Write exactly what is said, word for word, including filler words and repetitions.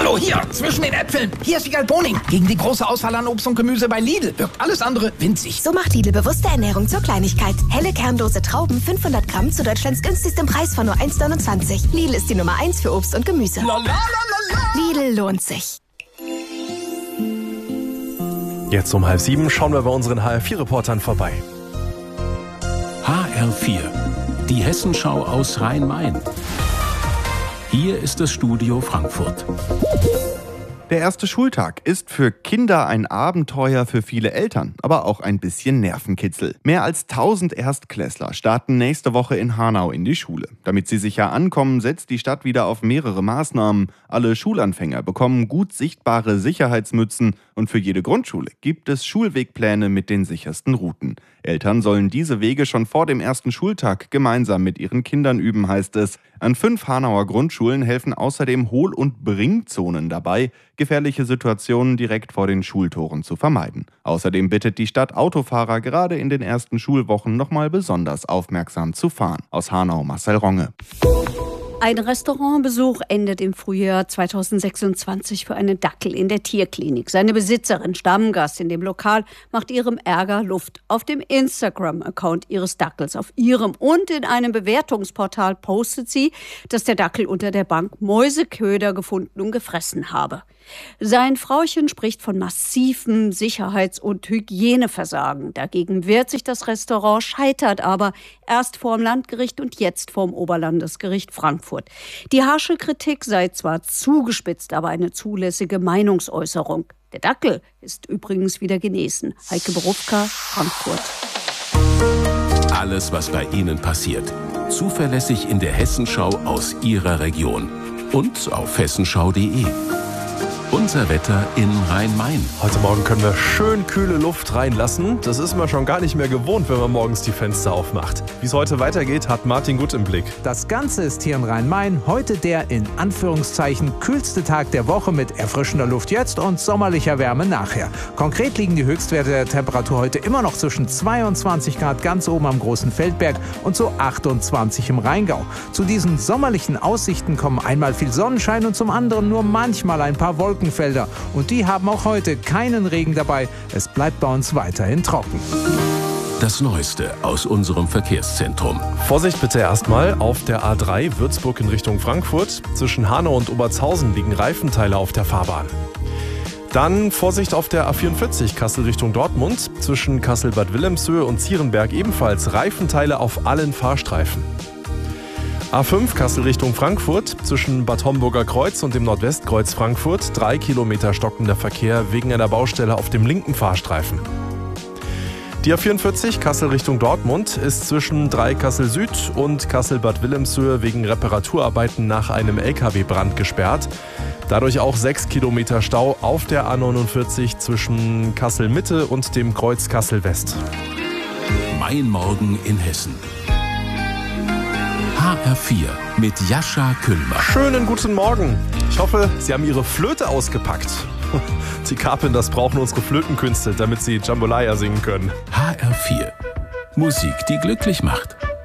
Hallo, hier, zwischen den Äpfeln. Hier ist Wiegald Boning. Gegen die große Auswahl an Obst und Gemüse bei Lidl wirkt alles andere winzig. So macht Lidl bewusste Ernährung zur Kleinigkeit. Helle kernlose Trauben, fünfhundert Gramm zu Deutschlands günstigstem Preis von nur eins neunundzwanzig. Lidl ist die Nummer eins für Obst und Gemüse. La, la, la, la, la. Lidl lohnt sich. Jetzt um halb sieben schauen wir bei unseren H R vier Reportern vorbei. H R vier, die Hessenschau aus Rhein-Main. Hier ist das Studio Frankfurt. Der erste Schultag ist für Kinder ein Abenteuer, für viele Eltern, aber auch ein bisschen Nervenkitzel. Mehr als tausend Erstklässler starten nächste Woche in Hanau in die Schule. Damit sie sicher ankommen, setzt die Stadt wieder auf mehrere Maßnahmen. Alle Schulanfänger bekommen gut sichtbare Sicherheitsmützen und für jede Grundschule gibt es Schulwegpläne mit den sichersten Routen. Eltern sollen diese Wege schon vor dem ersten Schultag gemeinsam mit ihren Kindern üben, heißt es. An fünf Hanauer Grundschulen helfen außerdem Hohl- und Bringzonen dabei, gefährliche Situationen direkt vor den Schultoren zu vermeiden. Außerdem bittet die Stadt Autofahrer gerade in den ersten Schulwochen nochmal besonders aufmerksam zu fahren. Aus Hanau Marcel Ronge. Ein Restaurantbesuch endet im Frühjahr zweitausendsechsundzwanzig für einen Dackel in der Tierklinik. Seine Besitzerin, Stammgast in dem Lokal, macht ihrem Ärger Luft. Auf dem Instagram-Account ihres Dackels, auf ihrem und in einem Bewertungsportal postet sie, dass der Dackel unter der Bank Mäuseköder gefunden und gefressen habe. Sein Frauchen spricht von massivem Sicherheits- und Hygieneversagen. Dagegen wehrt sich das Restaurant, scheitert aber erst vorm Landgericht und jetzt vorm Oberlandesgericht Frankfurt. Die harsche Kritik sei zwar zugespitzt, aber eine zulässige Meinungsäußerung. Der Dackel ist übrigens wieder genesen. Heike Berufka, Frankfurt. Alles, was bei Ihnen passiert. Zuverlässig in der Hessenschau aus Ihrer Region. Und auf hessenschau punkt de. Unser Wetter in Rhein-Main. Heute Morgen können wir schön kühle Luft reinlassen. Das ist man schon gar nicht mehr gewohnt, wenn man morgens die Fenster aufmacht. Wie es heute weitergeht, hat Martin Gut im Blick. Das Ganze ist hier in Rhein-Main heute der in Anführungszeichen kühlste Tag der Woche mit erfrischender Luft jetzt und sommerlicher Wärme nachher. Konkret liegen die Höchstwerte der Temperatur heute immer noch zwischen zweiundzwanzig Grad ganz oben am Großen Feldberg und so achtundzwanzig im Rheingau. Zu diesen sommerlichen Aussichten kommen einmal viel Sonnenschein und zum anderen nur manchmal ein paar Wolken. Felder. Und die haben auch heute keinen Regen dabei. Es bleibt bei uns weiterhin trocken. Das Neueste aus unserem Verkehrszentrum. Vorsicht bitte erstmal auf der A drei Würzburg in Richtung Frankfurt. Zwischen Hanau und Obertshausen liegen Reifenteile auf der Fahrbahn. Dann Vorsicht auf der A vierundvierzig Kassel Richtung Dortmund. Zwischen Kassel-Bad Wilhelmshöhe und Zierenberg ebenfalls Reifenteile auf allen Fahrstreifen. A fünf Kassel Richtung Frankfurt, zwischen Bad Homburger Kreuz und dem Nordwestkreuz Frankfurt, drei Kilometer stockender Verkehr wegen einer Baustelle auf dem linken Fahrstreifen. Die A vierundvierzig Kassel Richtung Dortmund ist zwischen drei Kassel Süd und Kassel-Bad Wilhelmshöhe wegen Reparaturarbeiten nach einem L K W-Brand gesperrt. Dadurch auch sechs Kilometer Stau auf der A neunundvierzig zwischen Kassel Mitte und dem Kreuz Kassel West. Mein Morgen in Hessen. H R vier mit Jascha Kühlmann. Schönen guten Morgen. Ich hoffe, Sie haben Ihre Flöte ausgepackt. Die Carpenters brauchen unsere Flötenkünste, damit sie Jambalaya singen können. H R vier. Musik, die glücklich macht.